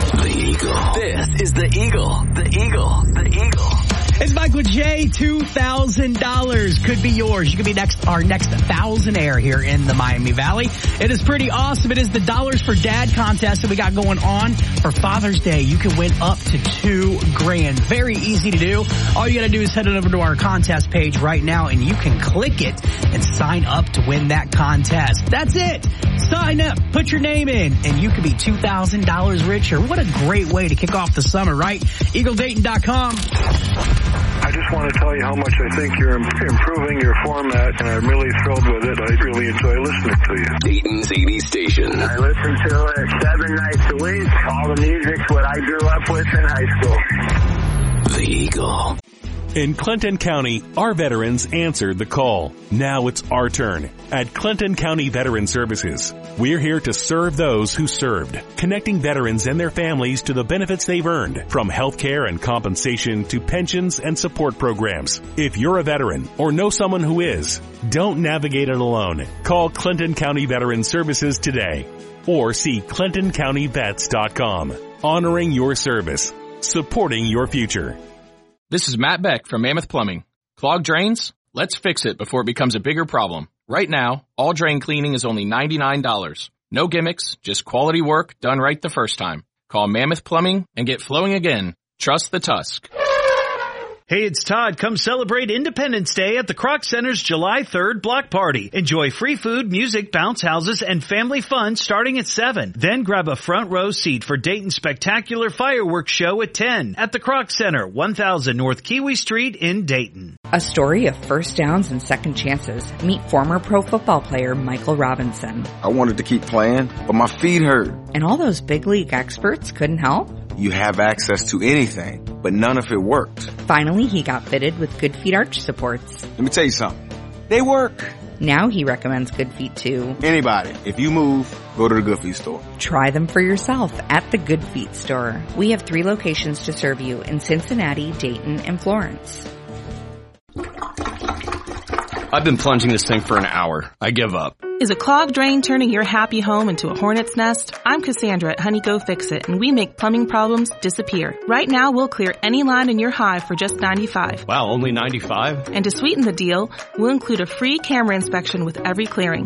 The Eagle. This is The Eagle. The Eagle. The Eagle. It's Mike with Jay. $2,000 could be yours. You could be our next thousandaire here in the Miami Valley. It is pretty awesome. It is the Dollars for Dad contest that we got going on for Father's Day. You can win up to $2,000. Very easy to do. All you got to do is head on over to our contest page right now, and you can click it and sign up to win that contest. That's it. Sign up, put your name in, and you could be $2,000 richer. What a great way to kick off the summer, right? EagleDayton.com. I just want to tell you how much I think you're improving your format, and I'm really thrilled with it. I really enjoy listening to you. Dayton's 80 station. I listen to it 7 nights a week. All the music's what I grew up with in high school. The Eagle. In Clinton County, our veterans answered the call. Now it's our turn. At Clinton County Veteran Services, we're here to serve those who served, connecting veterans and their families to the benefits they've earned, from health care and compensation to pensions and support programs. If you're a veteran or know someone who is, don't navigate it alone. Call Clinton County Veteran Services today or see ClintonCountyVets.com. Honoring your service, supporting your future. This is Matt Beck from Mammoth Plumbing. Clogged drains? Let's fix it before it becomes a bigger problem. Right now, all drain cleaning is only $99. No gimmicks, just quality work done right the first time. Call Mammoth Plumbing and get flowing again. Trust the Tusk. Hey, it's Todd. Come celebrate Independence Day at the Kroc Center's July 3rd block party. Enjoy free food, music, bounce houses, and family fun starting at 7. Then grab a front row seat for Dayton's spectacular fireworks show at 10 at the Kroc Center, 1000 North Kiwi Street in Dayton. A story of first downs and second chances. Meet former pro football player Michael Robinson. I wanted to keep playing, but my feet hurt. And all those big league experts couldn't help? You have access to anything, but none of it worked. Finally, he got fitted with Good Feet arch supports. Let me tell you something. They work. Now he recommends Good Feet to anybody. If you move, go to the Good Feet store. Try them for yourself at the Good Feet store. We have 3 locations to serve you in Cincinnati, Dayton, and Florence. I've been plunging this thing for an hour. I give up. Is a clogged drain turning your happy home into a hornet's nest? I'm Cassandra at Honey Go Fix It, and we make plumbing problems disappear. Right now, we'll clear any line in your hive for just $95. Wow, only $95? And to sweeten the deal, we'll include a free camera inspection with every clearing.